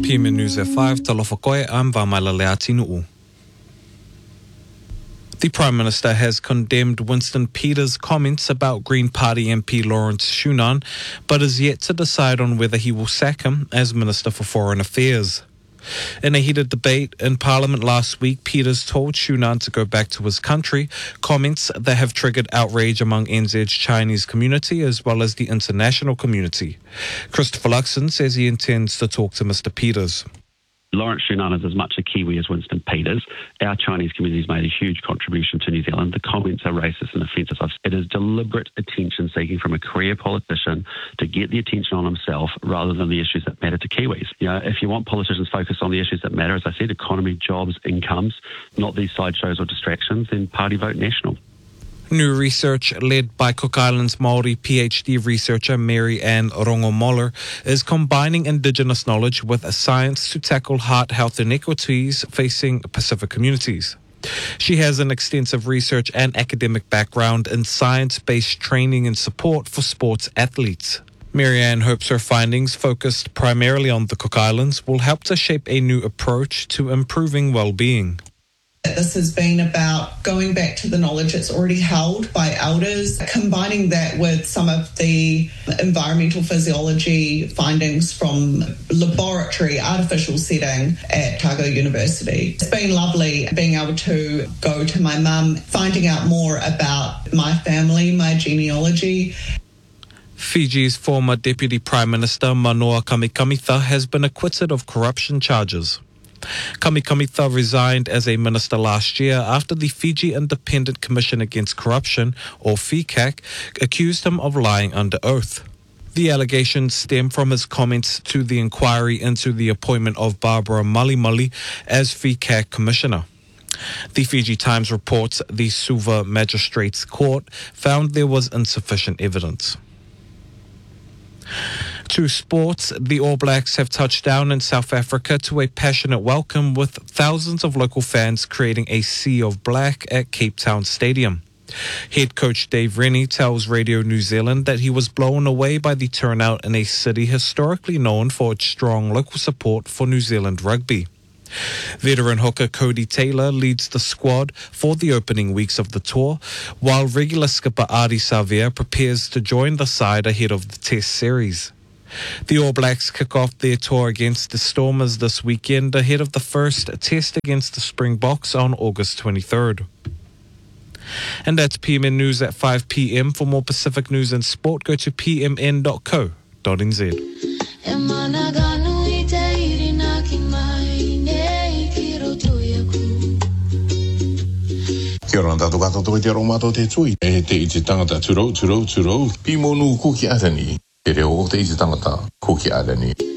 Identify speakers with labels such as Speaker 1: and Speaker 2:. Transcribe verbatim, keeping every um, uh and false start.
Speaker 1: P M News at five, talofa koe, I'm Vamaila Leatinu'u. The Prime Minister has condemned Winston Peters' comments about Green Party M P Lawrence Shunan, but is yet to decide on whether he will sack him as Minister for Foreign Affairs. In a heated debate in Parliament last week, Peters told Shunan to go back to his country, comments that have triggered outrage among N Z's Chinese community as well as the international community. Christopher Luxon says he intends to talk to Mister Peters.
Speaker 2: Lawrence Shunan is as much a Kiwi as Winston Peters. Our Chinese community has made a huge contribution to New Zealand. The comments are racist and offensive. It is deliberate attention seeking from a career politician to get the attention on himself rather than the issues that matter to Kiwis. You know, if you want politicians focused on the issues that matter, as I said, economy, jobs, incomes, not these sideshows or distractions, then party vote national.
Speaker 1: New research led by Cook Islands Māori PhD researcher Mary Ann Rongo-Moller is combining Indigenous knowledge with science to tackle heart health inequities facing Pacific communities. She has an extensive research and academic background in science-based training and support for sports athletes. Mary Ann hopes her findings, focused primarily on the Cook Islands, will help to shape a new approach to improving well-being.
Speaker 3: This has been about going back to the knowledge that's already held by elders, combining that with some of the environmental physiology findings from laboratory artificial setting at Otago University. It's been lovely being able to go to my mum, finding out more about my family, my genealogy.
Speaker 1: Fiji's former Deputy Prime Minister Manoa Kamikamitha has been acquitted of corruption charges. Kamikamitha resigned as a minister last year after the Fiji Independent Commission Against Corruption, or F I C A C, accused him of lying under oath. The allegations stem from his comments to the inquiry into the appointment of Barbara Malimali as F I C A C commissioner. The Fiji Times reports the Suva Magistrates Court found there was insufficient evidence. To sports, the All Blacks have touched down in South Africa to a passionate welcome with thousands of local fans creating a sea of black at Cape Town Stadium. Head coach Dave Rennie tells Radio New Zealand that he was blown away by the turnout in a city historically known for its strong local support for New Zealand rugby. Veteran hooker Cody Taylor leads the squad for the opening weeks of the tour, while regular skipper Ardie Savea prepares to join the side ahead of the Test series. The All Blacks kick off their tour against the Stormers this weekend ahead of the first test against the Springboks on August twenty-third. And that's P M N News at five p.m. For more Pacific news and sport, go to p m n dot co dot n z.
Speaker 4: Kia ora tātou katoa te aromato te tui. E te iti tangata turo, turo, turo. Pimonu kuki arani. Te reo te iti tangata kuki arani.